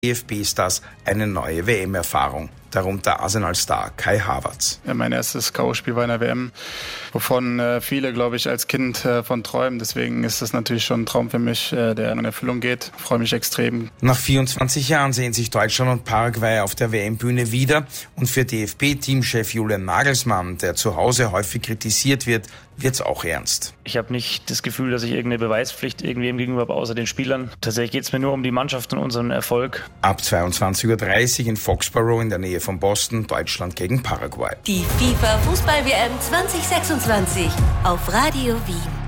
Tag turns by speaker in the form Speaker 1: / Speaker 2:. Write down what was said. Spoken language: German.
Speaker 1: DFB ist das eine neue WM-Erfahrung. Darunter Arsenal-Star Kai Havertz.
Speaker 2: Ja, mein erstes K.O.-Spiel war in der WM, wovon viele, glaube ich, als Kind von träumen. Deswegen ist das natürlich schon ein Traum für mich, der in Erfüllung geht. Ich freue mich extrem.
Speaker 1: Nach 24 Jahren sehen sich Deutschland und Paraguay auf der WM-Bühne wieder. Und für DFB-Teamchef Julian Nagelsmann, der zu Hause häufig kritisiert wird, wird's auch ernst.
Speaker 3: Ich habe nicht das Gefühl, dass ich irgendeine Beweispflicht irgendwem gegenüber habe, außer den Spielern. Tatsächlich geht es mir nur um die Mannschaft und unseren Erfolg.
Speaker 1: Ab 22:30 Uhr in Foxborough in der Nähe von Boston, Deutschland gegen Paraguay.
Speaker 4: Die FIFA Fußball-WM 2026 auf Radio Wien.